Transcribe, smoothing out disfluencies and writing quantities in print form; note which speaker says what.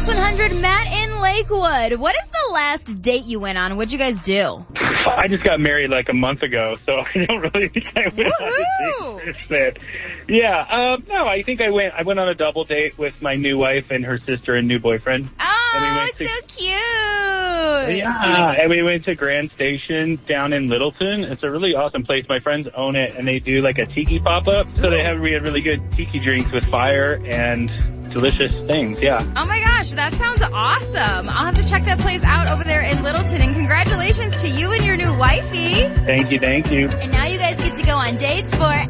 Speaker 1: X100, Matt in Lakewood. What is the last date you went on? What'd you guys do?
Speaker 2: I just got married like a month ago, so I don't really think I went on a date. Yeah, no, I think I went on a double date with my new wife and her sister and new boyfriend.
Speaker 1: Oh, so cute.
Speaker 2: Yeah, and we went to Grand Station down in Littleton. It's a really awesome place. My friends own it, and they do like a tiki pop-up. So we had really good tiki drinks with fire and delicious things, yeah.
Speaker 1: Oh my gosh, that sounds awesome. I'll have to check that place out over there in Littleton, and congratulations to you and your new wifey.
Speaker 2: Thank you.
Speaker 1: And now you guys get to go on dates for